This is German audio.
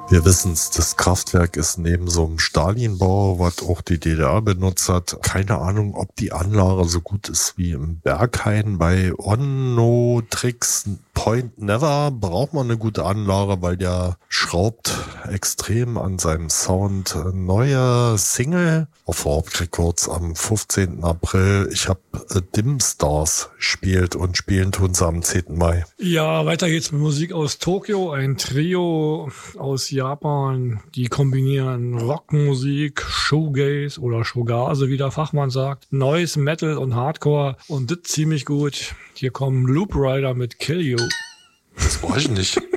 Wir wissen es, das Kraftwerk ist neben so einem Stalinbau, was auch die DDR benutzt hat. Keine Ahnung, ob die Anlage so gut ist wie im Berghain. Bei Onno Tricks Point Never braucht man eine gute Anlage, weil der schraubt extrem an seinem Sound. Neue Single auf Warped Records am 15. April. Ich habe Dim Stars spielt und spielen tun sie am 10. Mai. Ja, weiter geht's mit Musik aus Tokio, ein Trio aus Japan, die kombinieren Rockmusik, Shoegaze oder Shogaze, wie der Fachmann sagt, Noise, Metal und Hardcore und das ziemlich gut. Hier kommen Loop Rider mit Kill You. Das war ich nicht.